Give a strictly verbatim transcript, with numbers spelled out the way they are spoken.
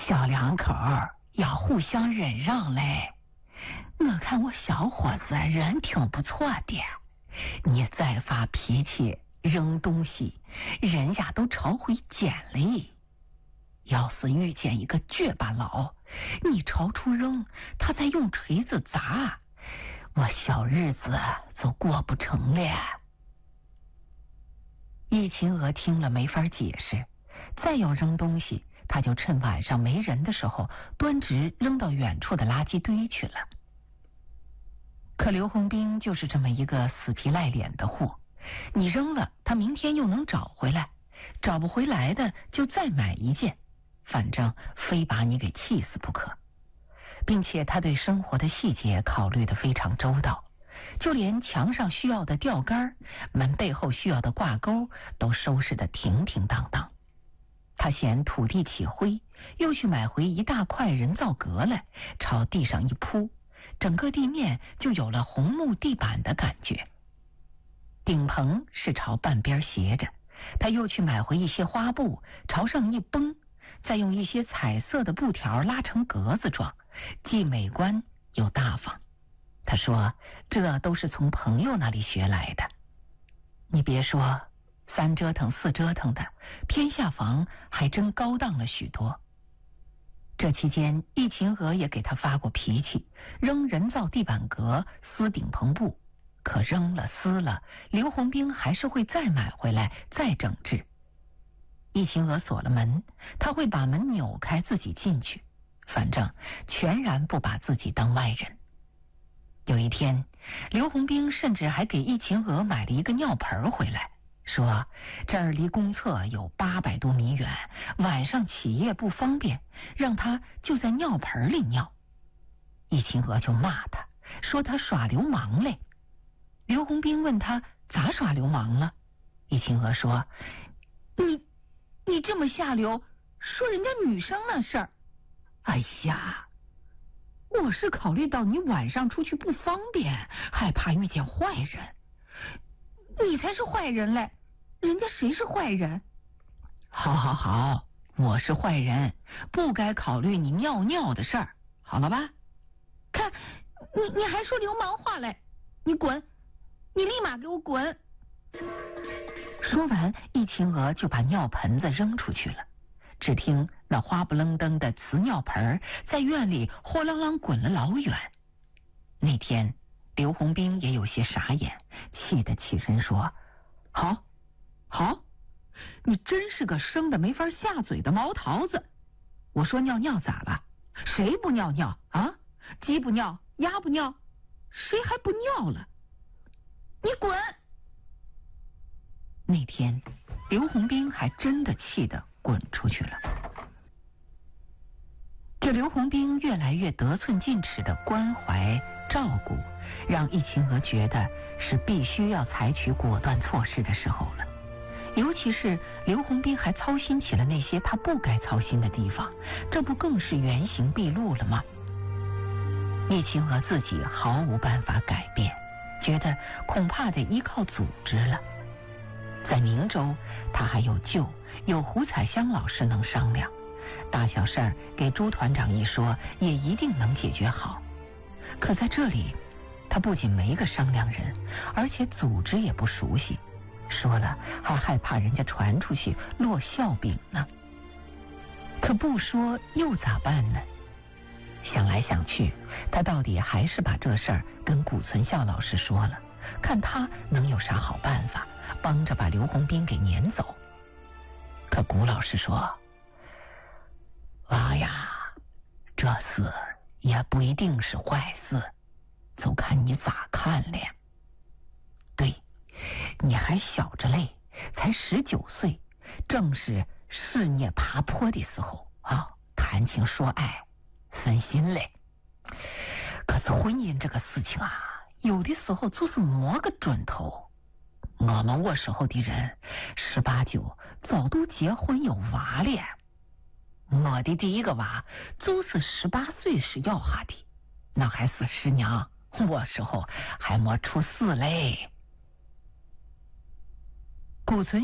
小两口要互相忍让嘞。我看我小伙子人挺不错的，你再发脾气扔东西，人家都抄回捡嘞。要是遇见一个倔巴佬，你朝出扔，他再用锤子砸，我小日子就过不成了。易秦娥听了没法解释，再要扔东西，他就趁晚上没人的时候端直扔到远处的垃圾堆去了。可刘洪兵就是这么一个死皮赖脸的货，你扔了他明天又能找回来，找不回来的就再买一件，反正非把你给气死不可。并且他对生活的细节考虑得非常周到，就连墙上需要的吊杆，门背后需要的挂钩都收拾得停停当当。他嫌土地起灰，又去买回一大块人造革来，朝地上一铺，整个地面就有了红木地板的感觉。顶棚是朝半边斜着，他又去买回一些花布，朝上一绷，再用一些彩色的布条拉成格子状，既美观又大方。他说这都是从朋友那里学来的。你别说，三折腾四折腾的，偏下房还真高档了许多。这期间易秦娥也给他发过脾气，扔人造地板革，撕顶棚布，可扔了撕了，刘洪兵还是会再买回来再整治。易秦娥锁了门，他会把门扭开自己进去，反正全然不把自己当外人。有一天，刘洪兵甚至还给易秦娥买了一个尿盆回来，说这儿离公厕有八百多米远，晚上起夜不方便，让他就在尿盆里尿。易秦娥就骂他，说他耍流氓嘞。刘洪兵问他咋耍流氓了，易秦娥说你你这么下流，说人家女生那事儿。哎呀，我是考虑到你晚上出去不方便，害怕遇见坏人。你才是坏人嘞，人家谁是坏人？好好好，我是坏人，不该考虑你尿尿的事儿，好了吧？看你你还说流氓话嘞，你滚，你立马给我滚。说完，易秦娥就把尿盆子扔出去了。只听那花不愣登的瓷尿盆在院里豁啷啷滚了老远。那天刘洪兵也有些傻眼，气得起身说好好，你真是个生的没法下嘴的毛桃子。我说尿尿咋了？谁不尿尿啊？鸡不尿，鸭不尿，谁还不尿了？你滚！那天刘洪兵还真的气得滚出去了。这刘洪兵越来越得寸进尺的关怀照顾，让易秦娥觉得是必须要采取果断措施的时候了。尤其是刘洪兵还操心起了那些他不该操心的地方，这不更是原形毕露了吗？易秦娥自己毫无办法改变，觉得恐怕得依靠组织了。在明州，他还有舅，有胡彩香老师能商量，大小事儿给朱团长一说，也一定能解决好。可在这里，他不仅没个商量人，而且组织也不熟悉，说了还害怕人家传出去落笑柄呢。可不说又咋办呢？想来想去，他到底还是把这事儿跟谷存孝老师说了，看他能有啥好办法，帮着把刘洪兵给撵走。可谷老师说，娃呀，这事也不一定是坏事，就看你咋看了。对，你还小着嘞，才十九岁，正是事业爬坡的时候啊，谈情说爱分心嘞。可是婚姻这个事情啊，有的时候就是摸个准头。我们我时候的人十八九早都结婚有娃了，我的第一个娃就是十八岁时要下的，那还是师娘，我时候还没出世嘞。谷存